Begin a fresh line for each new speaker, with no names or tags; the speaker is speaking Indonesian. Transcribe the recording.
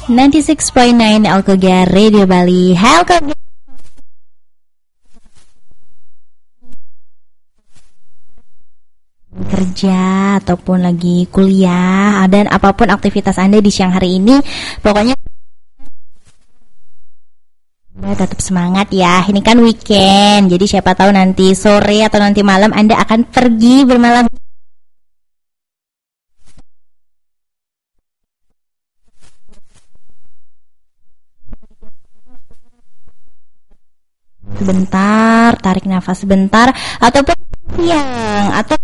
96.9 Alkogia Radio Bali. Hai Alkogia. Kerja ataupun lagi kuliah dan apapun aktivitas Anda di siang hari ini, pokoknya tetap semangat ya. Ini kan weekend, jadi siapa tahu nanti sore atau nanti malam Anda akan pergi bermalam. Sebentar, tarik nafas sebentar, ataupun siang atau